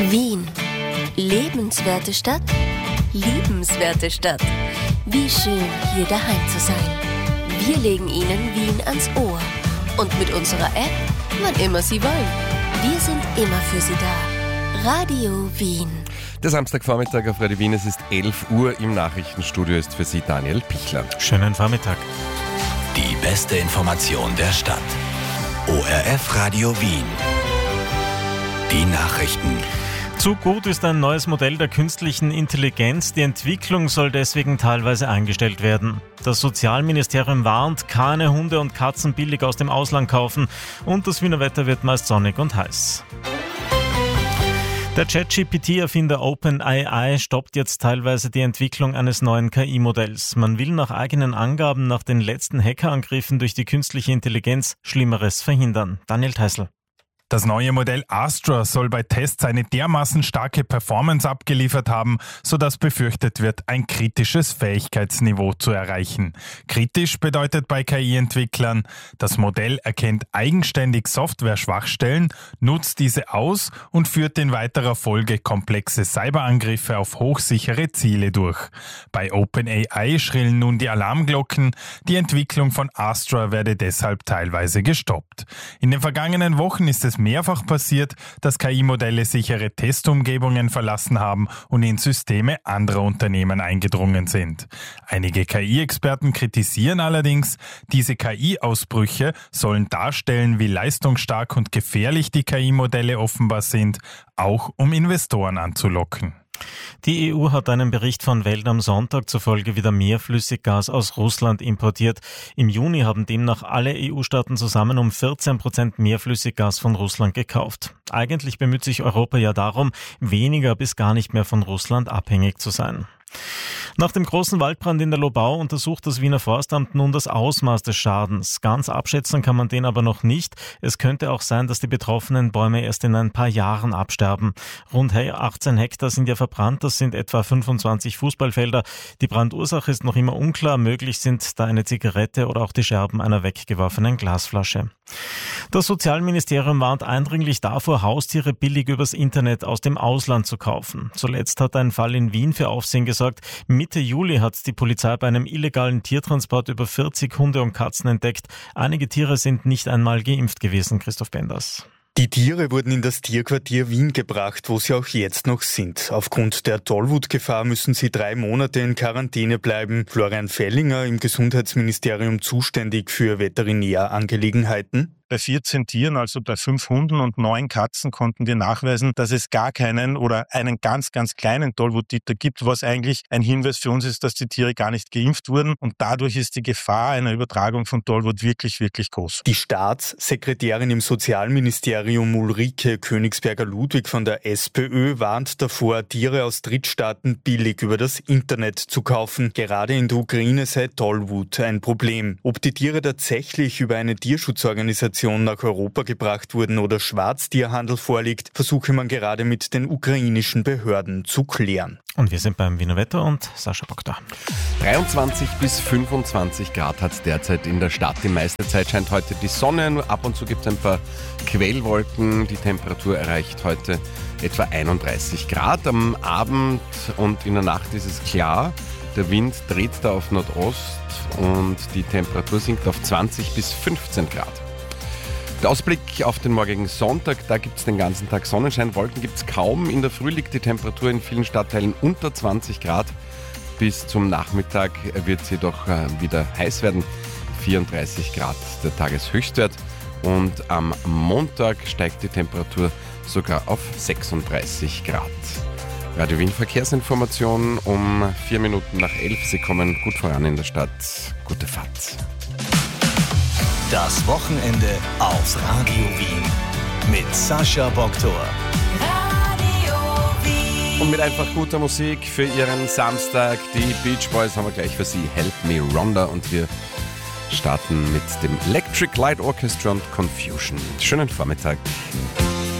Wien. Lebenswerte Stadt, liebenswerte Stadt. Wie schön, hier daheim zu sein. Wir legen Ihnen Wien ans Ohr. Und mit unserer App, wann immer Sie wollen. Wir sind immer für Sie da. Radio Wien. Der Samstagvormittag auf Radio Wien, es ist 11 Uhr. Im Nachrichtenstudio ist für Sie Daniel Pichler. Schönen Vormittag. Die beste Information der Stadt. ORF Radio Wien. Die Nachrichten. Zu gut ist ein neues Modell der künstlichen Intelligenz. Die Entwicklung soll deswegen teilweise eingestellt werden. Das Sozialministerium warnt, keine Hunde und Katzen billig aus dem Ausland kaufen. Und das Wiener Wetter wird meist sonnig und heiß. Der ChatGPT-Erfinder OpenAI stoppt jetzt teilweise die Entwicklung eines neuen KI-Modells. Man will nach eigenen Angaben nach den letzten Hackerangriffen durch die künstliche Intelligenz Schlimmeres verhindern. Daniel Theißl. Das neue Modell Astra soll bei Tests eine dermaßen starke Performance abgeliefert haben, sodass befürchtet wird, ein kritisches Fähigkeitsniveau zu erreichen. Kritisch bedeutet bei KI-Entwicklern, das Modell erkennt eigenständig Software-Schwachstellen, nutzt diese aus und führt in weiterer Folge komplexe Cyberangriffe auf hochsichere Ziele durch. Bei OpenAI schrillen nun die Alarmglocken, die Entwicklung von Astra werde deshalb teilweise gestoppt. In den vergangenen Wochen ist es mehrfach passiert, dass KI-Modelle sichere Testumgebungen verlassen haben und in Systeme anderer Unternehmen eingedrungen sind. Einige KI-Experten kritisieren allerdings, diese KI-Ausbrüche sollen darstellen, wie leistungsstark und gefährlich die KI-Modelle offenbar sind, auch um Investoren anzulocken. Die EU hat einen Bericht von Welt am Sonntag zufolge wieder mehr Flüssiggas aus Russland importiert. Im Juni haben demnach alle EU-Staaten zusammen um 14% mehr Flüssiggas von Russland gekauft. Eigentlich bemüht sich Europa ja darum, weniger bis gar nicht mehr von Russland abhängig zu sein. Nach dem großen Waldbrand in der Lobau untersucht das Wiener Forstamt nun das Ausmaß des Schadens. Ganz abschätzen kann man den aber noch nicht. Es könnte auch sein, dass die betroffenen Bäume erst in ein paar Jahren absterben. Rund 18 Hektar sind ja verbrannt, das sind etwa 25 Fußballfelder. Die Brandursache ist noch immer unklar. Möglich sind da eine Zigarette oder auch die Scherben einer weggeworfenen Glasflasche. Das Sozialministerium warnt eindringlich davor, Haustiere billig übers Internet aus dem Ausland zu kaufen. Zuletzt hat ein Fall in Wien für Aufsehen gesorgt. Mitte Juli hat die Polizei bei einem illegalen Tiertransport über 40 Hunde und Katzen entdeckt. Einige Tiere sind nicht einmal geimpft gewesen, Christoph Benders. Die Tiere wurden in das Tierquartier Wien gebracht, wo sie auch jetzt noch sind. Aufgrund der Tollwutgefahr müssen sie 3 Monate in Quarantäne bleiben. Florian Fellinger, im Gesundheitsministerium zuständig für Veterinärangelegenheiten. Bei 14 Tieren, also bei 5 Hunden und 9 Katzen, konnten wir nachweisen, dass es gar keinen oder einen ganz, ganz kleinen Tollwuttiter gibt, was eigentlich ein Hinweis für uns ist, dass die Tiere gar nicht geimpft wurden. Und dadurch ist die Gefahr einer Übertragung von Tollwut wirklich, wirklich groß. Die Staatssekretärin im Sozialministerium Ulrike Königsberger-Ludwig von der SPÖ warnt davor, Tiere aus Drittstaaten billig über das Internet zu kaufen. Gerade in der Ukraine sei Tollwut ein Problem. Ob die Tiere tatsächlich über eine Tierschutzorganisation nach Europa gebracht wurden oder Schwarztierhandel vorliegt, versuche man gerade mit den ukrainischen Behörden zu klären. Und wir sind beim Wiener Wetter und Sascha Bock da. 23 bis 25 Grad hat es derzeit in der Stadt. Die meiste Zeit scheint heute die Sonne, nur ab und zu gibt es ein paar Quellwolken. Die Temperatur erreicht heute etwa 31 Grad. Am Abend und in der Nacht ist es klar. Der Wind dreht da auf Nordost und die Temperatur sinkt auf 20 bis 15 Grad. Der Ausblick auf den morgigen Sonntag, da gibt es den ganzen Tag Sonnenschein, Wolken gibt es kaum. In der Früh liegt die Temperatur in vielen Stadtteilen unter 20 Grad. Bis zum Nachmittag wird es jedoch wieder heiß werden, 34 Grad der Tageshöchstwert. Und am Montag steigt die Temperatur sogar auf 36 Grad. Radio Wien Verkehrsinformation um 4 Minuten nach 11. Sie kommen gut voran in der Stadt. Gute Fahrt. Das Wochenende auf Radio Wien mit Sascha Boktor. Radio Wien. Und mit einfach guter Musik für Ihren Samstag. Die Beach Boys haben wir gleich für Sie. Help Me Rhonda. Und wir starten mit dem Electric Light Orchestra und Confusion. Schönen Vormittag.